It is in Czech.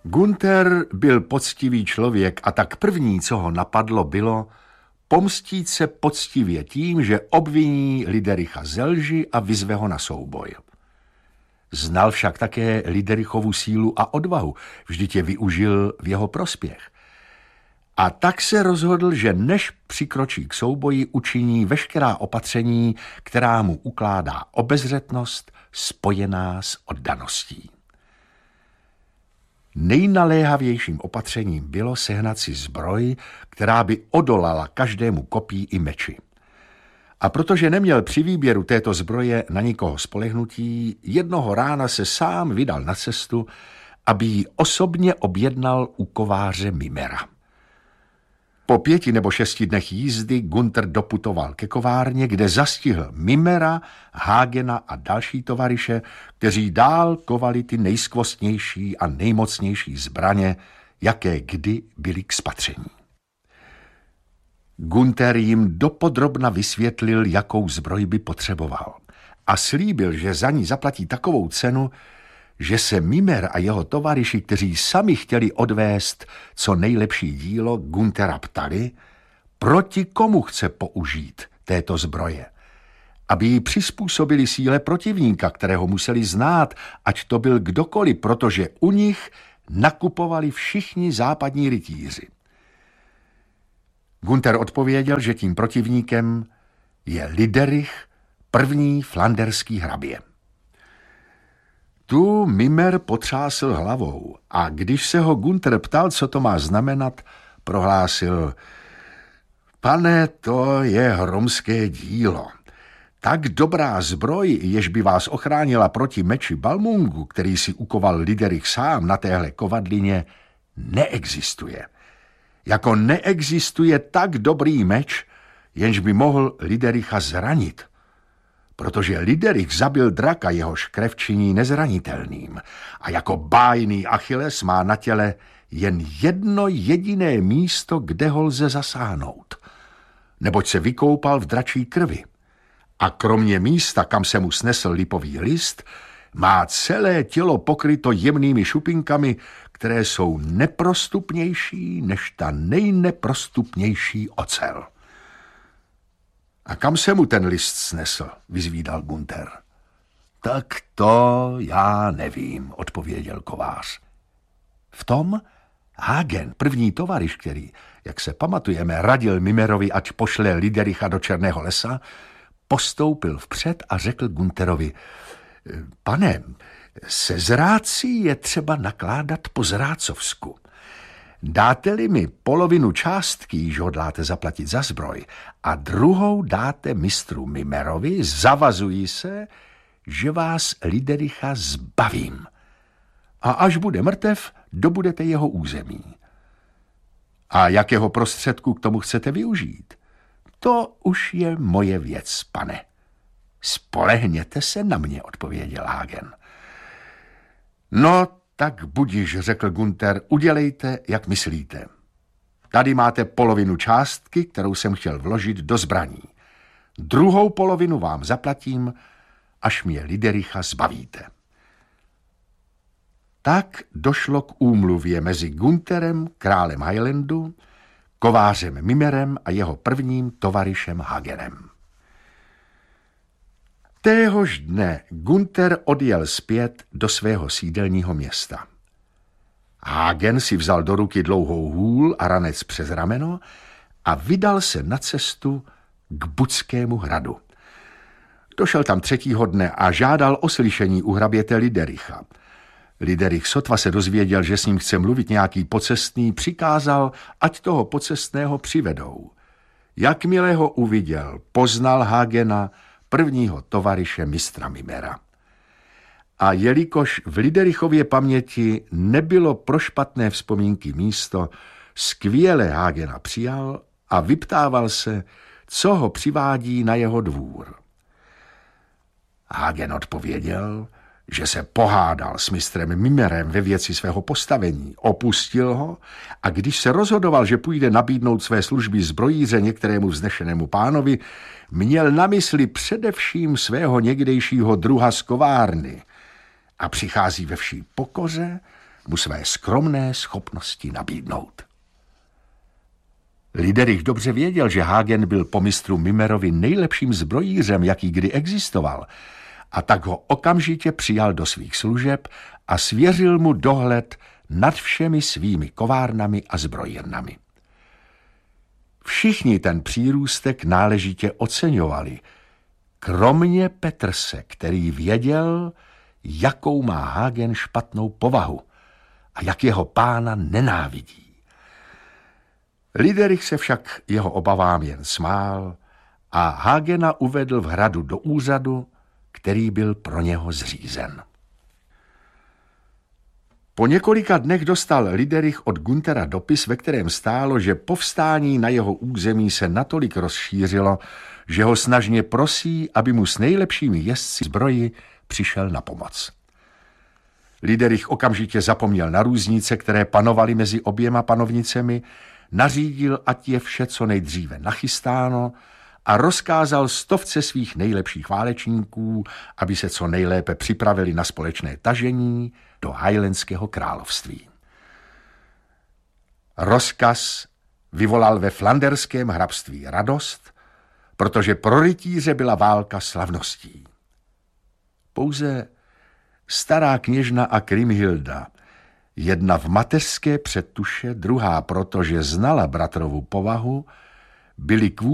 Günther byl poctivý člověk a tak první, co ho napadlo, bylo pomstít se poctivě tím, že obviní Lidericha ze lži a vyzve ho na souboj. Znal však také Liderichovu sílu a odvahu, vždyť je využil v jeho prospěch. A tak se rozhodl, že než přikročí k souboji, učiní veškerá opatření, která mu ukládá obezřetnost spojená s oddaností. Nejnaléhavějším opatřením bylo sehnat si zbroj, která by odolala každému kopí i meči. A protože neměl při výběru této zbroje na nikoho spolehnutí, jednoho rána se sám vydal na cestu, aby ji osobně objednal u kováře Mimera. Po 5 nebo 6 dnech jízdy Günther doputoval ke kovárně, kde zastihl Mimera, Hagena a další tovaryše, kteří dál kovali ty nejskvostnější a nejmocnější zbraně, jaké kdy byly k spatření. Günther jim dopodrobna vysvětlil, jakou zbroj by potřeboval, a slíbil, že za ní zaplatí takovou cenu, že se Mimer a jeho tovaryši, kteří sami chtěli odvést co nejlepší dílo, Günthera ptali, proti komu chce použít této zbroje, aby ji přizpůsobili síle protivníka, kterého museli znát, ať to byl kdokoliv, protože u nich nakupovali všichni západní rytíři. Günther odpověděl, že tím protivníkem je Liderich, první flanderský hrabě. Tu Mimer potřásl hlavou a když se ho Günther ptal, co to má znamenat, prohlásil: Pane, to je hromské dílo. Tak dobrá zbroj, jež by vás ochránila proti meči Balmungu, který si ukoval Liderich sám na téhle kovadlině, neexistuje. Jako neexistuje tak dobrý meč, jenž by mohl Lidericha zranit. Protože Liderich zabil draka, jehož krev činí nezranitelným, a jako bájný Achilles má na těle jen jedno jediné místo, kde ho lze zasáhnout, neboť se vykoupal v dračí krvi. A kromě místa, kam se mu snesl lipový list, má celé tělo pokryto jemnými šupinkami, které jsou neprostupnější než ta nejneprostupnější ocel. A kam se mu ten list snesl, vyzvídal Günther. Tak to já nevím, odpověděl kovář. V tom Hagen, první tovaryš, který, jak se pamatujeme, radil Mimerovi, ať pošle Lidericha do Černého lesa, postoupil vpřed a řekl Güntherovi: Pane, se zrácí je třeba nakládat po zrácovsku. Dáte-li mi polovinu částky, již hodláte zaplatit za zbroj, a druhou dáte mistru Mimerovi, zavazuji se, že vás Lidericha zbavím. A až bude mrtev, dobudete jeho území. A jakého prostředku k tomu chcete využít? To už je moje věc, pane. Spolehněte se na mě, odpověděl Hagen. No, tak budiž, řekl Günther, udělejte, jak myslíte. Tady máte polovinu částky, kterou jsem chtěl vložit do zbraní. Druhou polovinu vám zaplatím, až mě Lidericha zbavíte. Tak došlo k úmluvě mezi Güntherem, králem Highlandu, kovářem Mimerem a jeho prvním tovaryšem Hagenem. Téhož dne Günther odjel zpět do svého sídelního města. Hagen si vzal do ruky dlouhou hůl a ranec přes rameno a vydal se na cestu k Budskému hradu. Došel tam 3. dne a žádal o slyšení u hraběte Lidericha. Liderich sotva se dozvěděl, že s ním chce mluvit nějaký pocestný, přikázal, ať toho pocestného přivedou. Jakmile ho uviděl, poznal Hagena, prvního tovaryše mistra Mimera. A jelikož v Liderichově paměti nebylo pro špatné vzpomínky místo, skvěle Hagena přijal a vyptával se, co ho přivádí na jeho dvůr. Hagen odpověděl, že se pohádal s mistrem Mimerem ve věci svého postavení, opustil ho a když se rozhodoval, že půjde nabídnout své služby zbrojíře některému vznešenému pánovi, měl na mysli především svého někdejšího druha z kovárny a přichází ve vší pokoře mu své skromné schopnosti nabídnout. Liderich dobře věděl, že Hagen byl po mistru Mimerovi nejlepším zbrojířem, jaký kdy existoval, a tak ho okamžitě přijal do svých služeb a svěřil mu dohled nad všemi svými kovárnami a zbrojírnami. Všichni ten přírůstek náležitě oceňovali, kromě Petrse, který věděl, jakou má Hagen špatnou povahu a jak jeho pána nenávidí. Liderich se však jeho obavám jen smál a Hagena uvedl v hradu do úřadu, který byl pro něho zřízen. Po několika dnech dostal Liderich od Günthera dopis, ve kterém stálo, že povstání na jeho území se natolik rozšířilo, že ho snažně prosí, aby mu s nejlepšími jezdci zbroji přišel na pomoc. Liderich okamžitě zapomněl na různice, které panovaly mezi oběma panovnicemi, nařídil, ať je vše co nejdříve nachystáno a rozkázal 100 svých nejlepších válečníků, aby se co nejlépe připravili na společné tažení do Highlandského království. Rozkaz vyvolal ve flanderském hrabství radost, protože pro rytíře byla válka slavností. Pouze stará kněžna a Kriemhilda, jedna v mateřské předtuše, druhá proto, že znala bratrovu povahu, byli kvůli